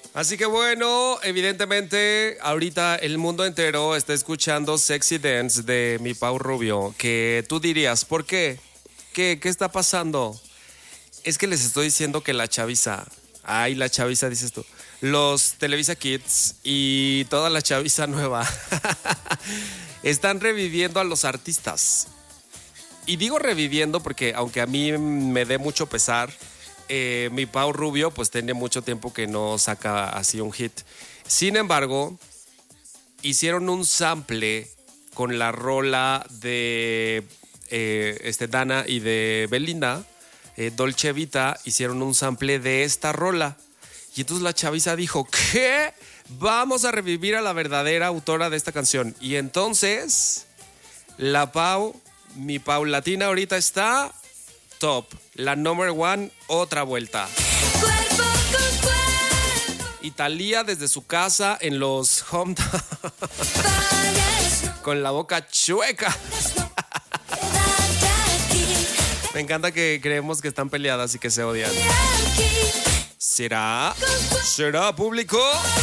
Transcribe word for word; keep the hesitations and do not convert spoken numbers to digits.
Así que bueno, evidentemente ahorita el mundo entero está escuchando Sexy Dance de mi Pau Rubio, que tú dirías, ¿por qué? ¿Qué, qué está pasando? Es que les estoy diciendo que la chaviza, ay, la chaviza dices tú, los Televisa Kids y toda la chaviza nueva están reviviendo a los artistas. Y digo reviviendo porque aunque a mí me dé mucho pesar, eh, mi Pau Rubio pues tiene mucho tiempo que no saca así un hit. Sin embargo, hicieron un sample con la rola de eh, este, Dana y de Belinda, eh, Dolce Vita, hicieron un sample de esta rola. Y entonces la chaviza dijo, ¿qué? Vamos a revivir a la verdadera autora de esta canción. Y entonces, la Pau, mi Pau Latina ahorita está top. La number one, otra vuelta. Cuerpo con cuerpo. Y Thalía desde su casa en los home con la boca chueca. Me encanta que creemos que están peleadas y que se odian. ¿Será? ¿Será, público?